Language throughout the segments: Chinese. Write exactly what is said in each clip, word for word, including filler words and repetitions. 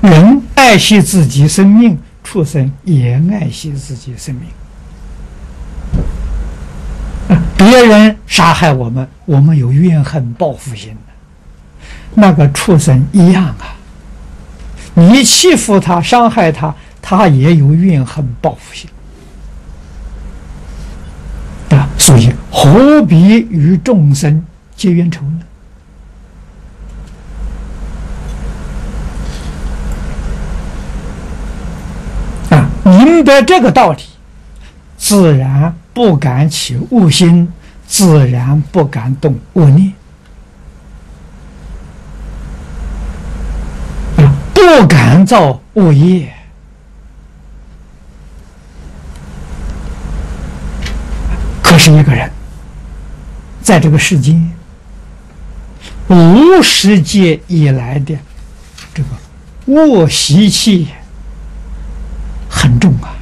人爱惜自己生命，畜生也爱惜自己生命。别人杀害我们，我们有怨恨报复心的，那个畜生一样啊。你欺负他、伤害他，他也有怨恨报复心啊。所以何必与众生结冤仇呢？啊，明白这个道理，自然不敢起恶心，自然不敢动恶念，啊，不敢造恶业。可是一个人在这个世间无始劫以来的这个恶习气很重啊，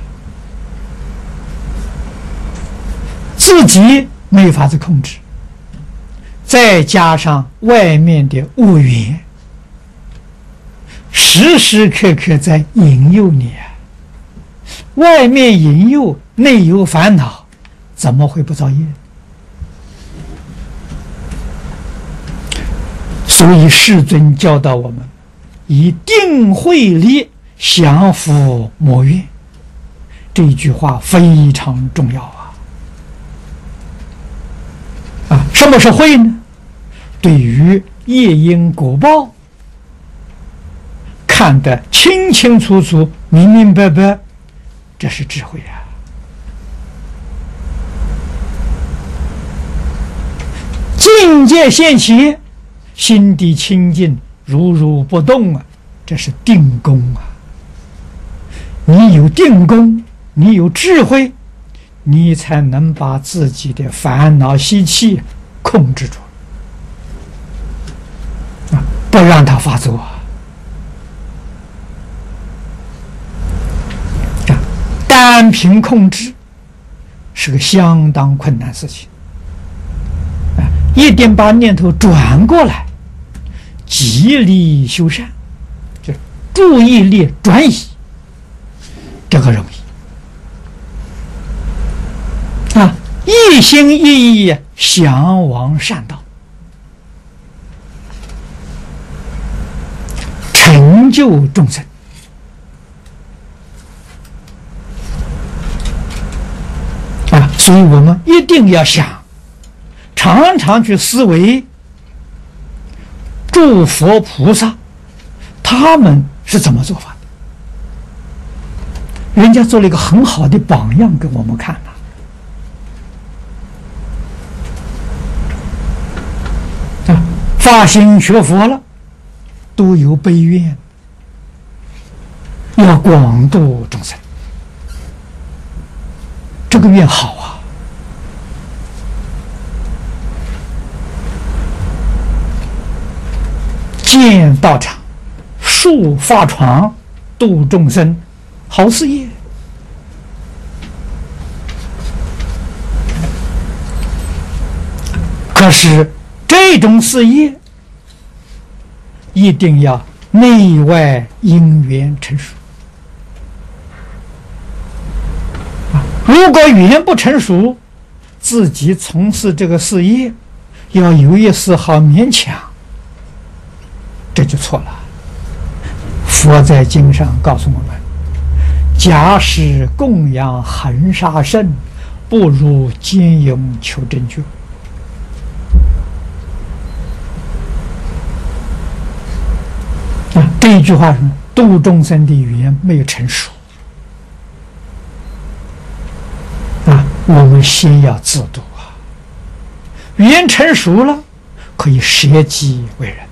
自己没法子控制，再加上外面的恶缘，时时刻刻在引诱你啊。外面引诱，内有烦恼，怎么会不造业？所以世尊教导我们，以定慧力降伏魔怨，这一句话非常重要啊！啊，什么是慧呢？对于业因果报看得清清楚楚、明明白白，这是智慧啊！境界现前，心地清净，如如不动啊，这是定功啊！你有定功，你有智慧，你才能把自己的烦恼习气控制住啊，不让它发作啊！单凭控制是个相当困难的事情啊！一定把念头转过来，极力修善，就注意力转移，这个容易啊！一心一意向往善道，成就众生啊！所以我们一定要想，常常去思维诸佛菩萨他们是怎么做法的，人家做了一个很好的榜样给我们看了啊！发心学佛了，都有悲愿，要广度众生，这个愿好啊！建道场，树法床，度众生，好事业。可是这种事业一定要内外因缘成熟啊！如果缘不成熟，自己从事这个事业要有一丝毫勉强，这就错了。佛在经上告诉我们，假使供养恒沙圣，不如兼勇求真觉啊！这一句话是度众生的语言没有成熟啊！我们先要自度啊，语言成熟了，可以舍己为人。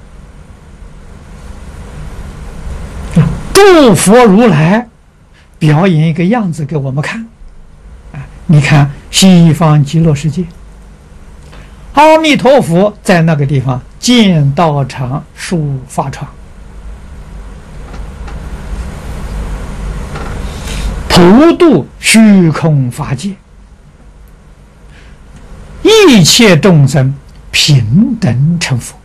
诸佛如来表演一个样子给我们看啊！你看西方极乐世界，阿弥陀佛在那个地方建道场、树法床，普度虚空法界，一切众生平等成佛。